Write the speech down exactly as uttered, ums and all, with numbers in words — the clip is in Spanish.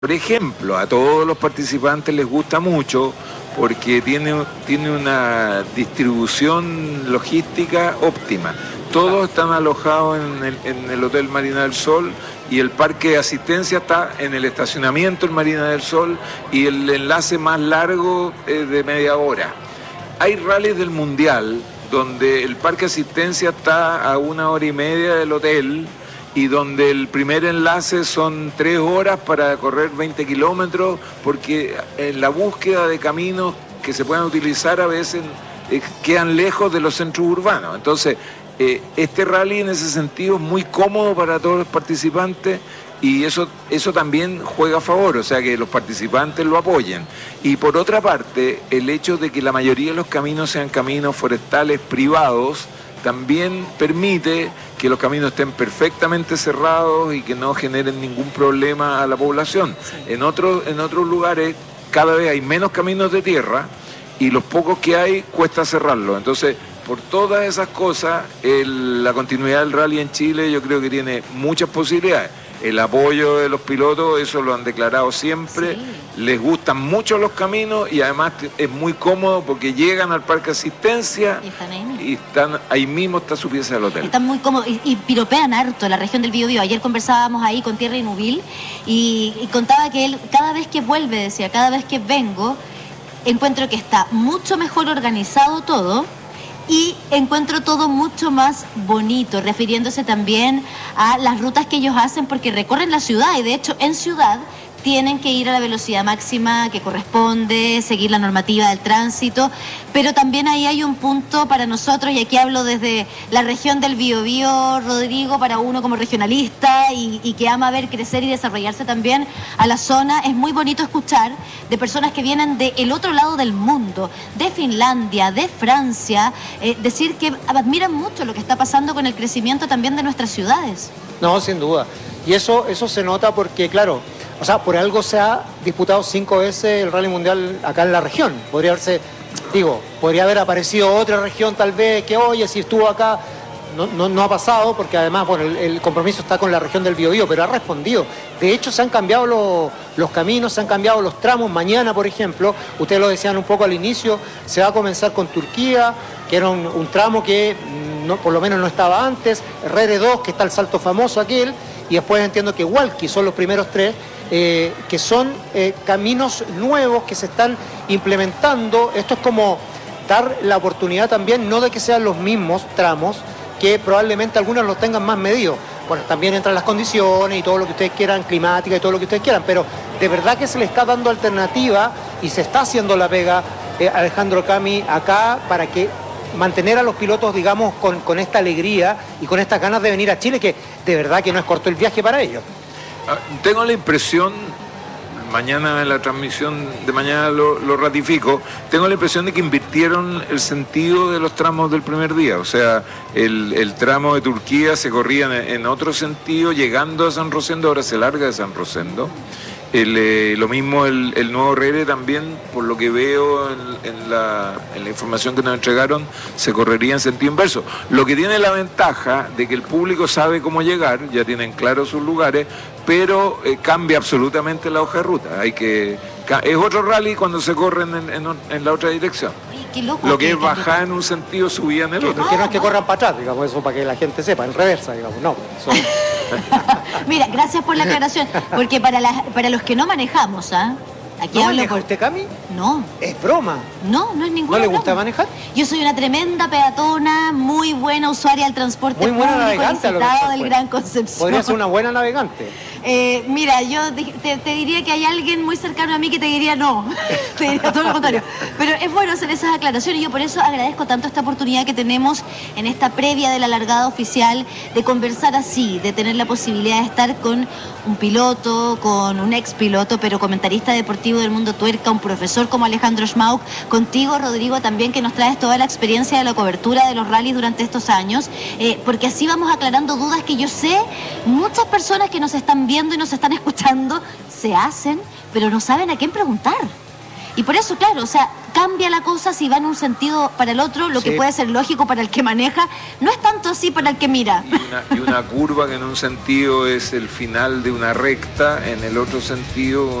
Por ejemplo, a todos los participantes les gusta mucho porque tiene, tiene una distribución logística óptima. Todos están alojados en el, en el Hotel Marina del Sol y el parque de asistencia está en el estacionamiento del Marina del Sol y el enlace más largo es de media hora. Hay rallies del Mundial donde el parque de asistencia está a una hora y media del hotel y donde el primer enlace son tres horas para correr veinte kilómetros, porque en la búsqueda de caminos que se puedan utilizar a veces eh, quedan lejos de los centros urbanos. Entonces, eh, este rally en ese sentido es muy cómodo para todos los participantes y eso, eso también juega a favor, o sea que los participantes lo apoyen. Y por otra parte, el hecho de que la mayoría de los caminos sean caminos forestales privados, también permite que los caminos estén perfectamente cerrados y que no generen ningún problema a la población. Sí. En otros, en otros lugares cada vez hay menos caminos de tierra y los pocos que hay cuesta cerrarlos. Entonces, por todas esas cosas, el, la continuidad del rally en Chile yo creo que tiene muchas posibilidades. El apoyo de los pilotos, eso lo han declarado siempre, sí. Les gustan mucho los caminos y además es muy cómodo porque llegan al parque de asistencia y están ahí mismo, y están, ahí mismo está su pieza del hotel. Están muy cómodos y, y piropean harto la región del Biobío. Ayer conversábamos ahí con Thierry Nubil y, y contaba que él cada vez que vuelve, decía, cada vez que vengo, encuentro que está mucho mejor organizado todo. Y encuentro todo mucho más bonito, refiriéndose también a las rutas que ellos hacen porque recorren la ciudad y de hecho en ciudad tienen que ir a la velocidad máxima que corresponde, seguir la normativa del tránsito, pero también ahí hay un punto para nosotros, y aquí hablo desde la región del Biobío, Rodrigo, para uno como regionalista y, y que ama ver crecer y desarrollarse también a la zona, es muy bonito escuchar de personas que vienen del otro lado del mundo, de Finlandia, de Francia, eh, decir que admiran mucho lo que está pasando con el crecimiento también de nuestras ciudades. No, sin duda. Y eso, eso se nota porque, claro, o sea, por algo se ha disputado cinco veces el Rally Mundial acá en la región. Podría haberse, digo, podría haber aparecido otra región tal vez que, oye, si estuvo acá, no, no, no ha pasado, porque además, bueno, el, el compromiso está con la región del Biobío, pero ha respondido. De hecho, se han cambiado los, los caminos, se han cambiado los tramos. Mañana, por ejemplo, ustedes lo decían un poco al inicio, se va a comenzar con Turquía, que era un, un tramo que no, por lo menos no estaba antes, R R dos, que está el salto famoso aquel, y después entiendo que Hualqui son los primeros tres, eh, que son eh, caminos nuevos que se están implementando. Esto es como dar la oportunidad también, no de que sean los mismos tramos, que probablemente algunos los tengan más medidos. Bueno, también entran las condiciones y todo lo que ustedes quieran, climática y todo lo que ustedes quieran, pero de verdad que se le está dando alternativa y se está haciendo la pega, eh, Alejandro Cami, acá para que mantener a los pilotos, digamos, con, con esta alegría y con estas ganas de venir a Chile, que de verdad que no es corto el viaje para ellos. Tengo la impresión, mañana en la transmisión de mañana lo, lo ratifico, tengo la impresión de que invirtieron el sentido de los tramos del primer día, o sea, el, el tramo de Turquía se corría en, en otro sentido, llegando a San Rosendo, ahora se larga de San Rosendo. El, eh, lo mismo el, el nuevo R R también, por lo que veo en, en, la, en la información que nos entregaron, se correría en sentido inverso. Lo que tiene la ventaja de que el público sabe cómo llegar, ya tienen claros sus lugares, pero eh, cambia absolutamente la hoja de ruta. Hay que, es otro rally cuando se corren en, en, en la otra dirección. Qué loco, lo que qué, es bajar en un sentido, subida en el otro. Que no es que corran para atrás, digamos, eso para que la gente sepa, en reversa, digamos, no. Eso... Mira, gracias por la aclaración, porque para, la, para los que no manejamos, ¿ah? ¿eh? Aquí ¿No hablo maneja por... usted, Cami? No. ¿Es broma? No, no es ninguna ¿No le broma. gusta manejar? Yo soy una tremenda peatona, muy buena usuaria del transporte muy buena público, navegante, a lo visitado mejor, del pues. Gran Concepción. Podría ser una buena navegante. Eh, mira, yo te, te diría que hay alguien muy cercano a mí que te diría no, te diría todo lo contrario. Pero es bueno hacer esas aclaraciones y yo por eso agradezco tanto esta oportunidad que tenemos en esta previa de la largada oficial de conversar así, de tener la posibilidad de estar con un piloto, con un ex piloto, pero comentarista deportivo del mundo tuerca, un profesor como Alejandro Schmauk, contigo, Rodrigo, también que nos traes toda la experiencia de la cobertura de los rallies durante estos años, eh, porque así vamos aclarando dudas que yo sé muchas personas que nos están viendo y nos están escuchando se hacen, pero no saben a quién preguntar. Y por eso, claro, o sea, cambia la cosa si va en un sentido para el otro, lo Sí. que puede ser lógico para el que maneja, no es tanto así para el que mira. Y una, y una curva que en un sentido es el final de una recta, en el otro sentido